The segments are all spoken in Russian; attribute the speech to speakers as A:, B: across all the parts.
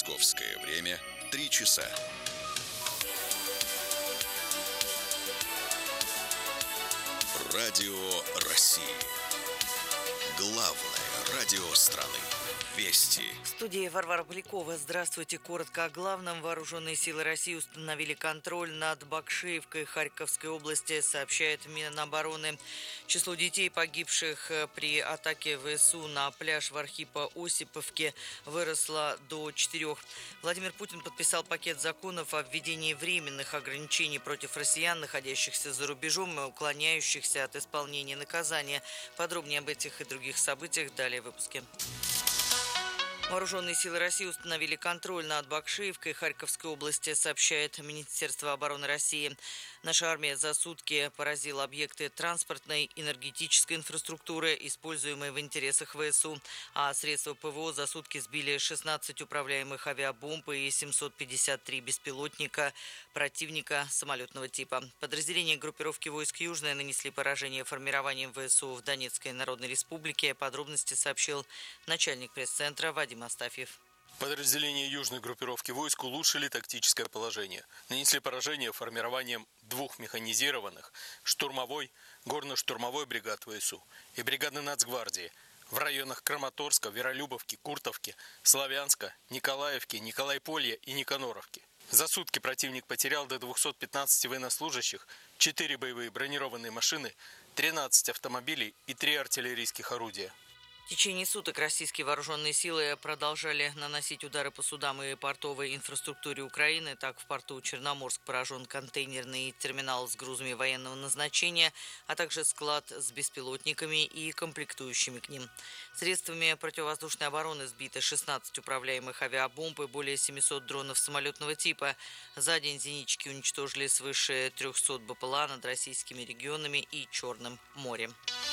A: Московское время 3 часа. Радио России. Главное радио страны. Вести.
B: В студии Варвара Полякова. Здравствуйте. Коротко о главном. Вооруженные силы России установили контроль над Бакшеевкой Харьковской области, сообщает Минобороны. Число детей, погибших при атаке ВСУ на пляж в Архипо-Осиповке, выросло до 4. Владимир Путин подписал пакет законов о введении временных ограничений против россиян, находящихся за рубежом и уклоняющихся от исполнения наказания. Подробнее об этих и других событиях далее в выпуске. Вооруженные силы России установили контроль над Бакшеевкой Харьковской области, сообщает Министерство обороны России. Наша армия за сутки поразила объекты транспортной, энергетической инфраструктуры, используемые в интересах ВСУ, а средства ПВО за сутки сбили 16 управляемых авиабомб и 753 беспилотника противника самолетного типа. Подразделения группировки войск Южное нанесли поражение формированием ВСУ в Донецкой Народной Республике. Подробности сообщил начальник пресс-центра Вадим Астафьев.
C: Подразделения южной группировки войск улучшили тактическое положение. Нанесли поражение формированием 2 механизированных штурмовой, горно-штурмовой бригад ВСУ и бригады Нацгвардии в районах Краматорска, Веролюбовки, Куртовки, Славянска, Николаевки, Николайполья и Никаноровки. За сутки противник потерял до 215 военнослужащих, 4 боевые бронированные машины, 13 автомобилей и 3 артиллерийских орудия.
B: В течение суток российские вооруженные силы продолжали наносить удары по судам и портовой инфраструктуре Украины. Так, в порту Черноморск поражен контейнерный терминал с грузами военного назначения, а также склад с беспилотниками и комплектующими к ним. Средствами противовоздушной обороны сбито 16 управляемых авиабомб и более 700 дронов самолетного типа. За день зенитчики уничтожили свыше 300 БПЛА над российскими регионами и Черным морем.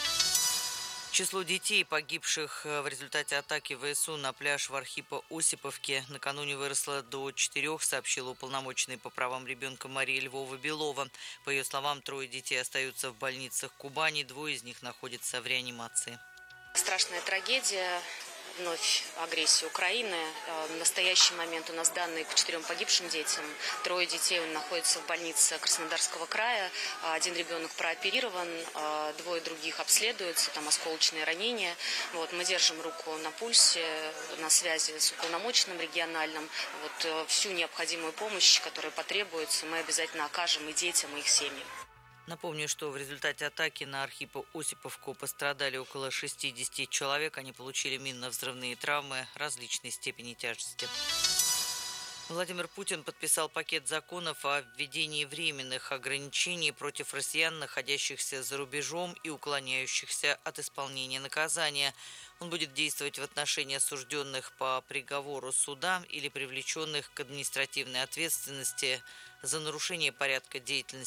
B: Число детей, погибших в результате атаки ВСУ на пляж в Архипо-Осиповке, накануне выросло до 4, сообщила уполномоченная по правам ребенка Мария Львова-Белова. По ее словам, 3 детей остаются в больницах Кубани, 2 из них находятся в реанимации.
D: Страшная трагедия. Вновь агрессия Украины. В настоящий момент у нас данные по 4 погибшим детям. 3 детей находятся в больнице Краснодарского края. 1 ребенок прооперирован, 2 других обследуются, там осколочные ранения. Мы держим руку на пульсе, на связи с уполномоченным региональным. Всю необходимую помощь, которая потребуется, мы обязательно окажем и детям, и их семьям.
B: Напомню, что в результате атаки на Архипо-Осиповку пострадали около 60 человек. Они получили минно-взрывные травмы различной степени тяжести. Владимир Путин подписал пакет законов о введении временных ограничений против россиян, находящихся за рубежом и уклоняющихся от исполнения наказания. Он будет действовать в отношении осужденных по приговору суда или привлеченных к административной ответственности за нарушение порядка деятельности